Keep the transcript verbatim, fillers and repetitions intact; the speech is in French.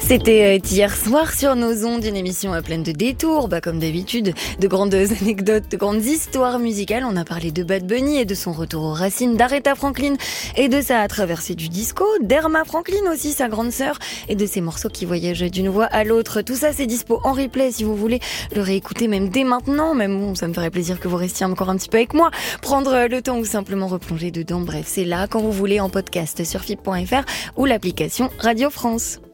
C'était hier soir sur nos ondes, une émission pleine de détours, bah comme d'habitude, de grandes anecdotes, de grandes histoires musicales. On a parlé de Bad Bunny et de son retour aux racines, d'Aretha Franklin et de sa traversée du disco, d'Erma Franklin aussi, sa grande sœur, et de ses morceaux qui voyagent d'une voix à l'autre. Tout ça, c'est dispo en replay si vous voulez le réécouter même dès maintenant. Même bon, ça me ferait plaisir que vous restiez encore un petit peu avec moi, prendre le temps ou simplement replonger dedans. Bref, c'est là quand vous voulez en podcast sur F I P point F R ou l'application Radio France.